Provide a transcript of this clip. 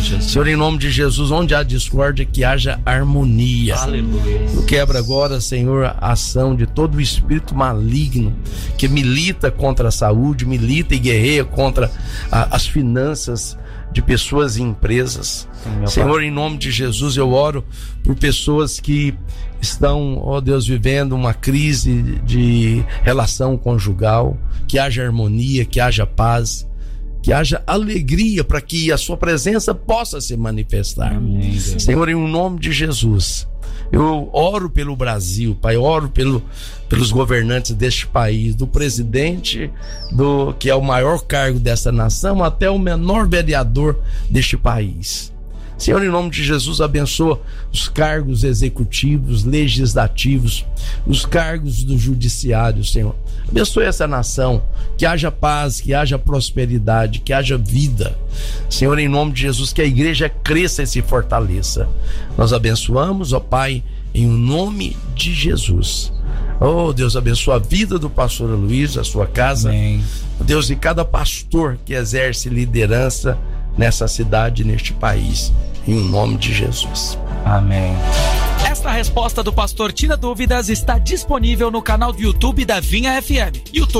Jesus. Senhor, em nome de Jesus, onde há discórdia, que haja harmonia. Aleluia. Eu quebro agora, Senhor, a ação de todo o espírito maligno que milita contra a saúde, milita e guerreia contra as finanças de pessoas e empresas. Sim, Senhor, em nome de Jesus, eu oro por pessoas que estão, ó Deus, vivendo uma crise de relação conjugal, que haja harmonia, que haja paz, que haja alegria para que a sua presença possa se manifestar. Amém, Senhor, em nome de Jesus, eu oro pelo Brasil, Pai, oro pelos governantes deste país, do presidente, que é o maior cargo dessa nação, até o menor vereador deste país. Senhor, em nome de Jesus, abençoa os cargos executivos, legislativos, os cargos do judiciário, Senhor. Abençoe essa nação, que haja paz, que haja prosperidade, que haja vida. Senhor, em nome de Jesus, que a igreja cresça e se fortaleça. Nós abençoamos, ó Pai, em nome de Jesus. Oh, Deus, abençoa a vida do pastor Luiz, a sua casa. Amém. Deus, e cada pastor que exerce liderança nessa cidade, neste país, em nome de Jesus. Amém. Esta resposta do pastor Tira Dúvidas está disponível no canal do YouTube da Vinha FM.